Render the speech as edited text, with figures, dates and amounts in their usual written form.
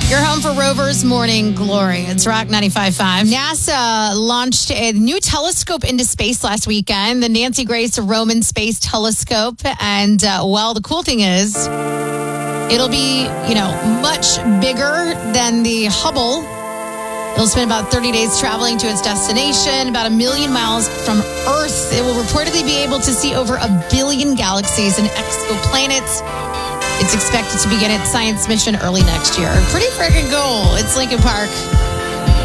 You're home for Rover's Morning Glory. It's Rock 95.5. NASA launched a new telescope into space last weekend, the Nancy Grace Roman Space Telescope. And, the cool thing is, it'll be, much bigger than the Hubble. It'll spend about 30 days traveling to its destination, about 1 million miles from Earth. It will reportedly be able to see over 1 billion galaxies and exoplanets. It's expected to begin its science mission early next year. Pretty freaking cool. It's Lincoln Park.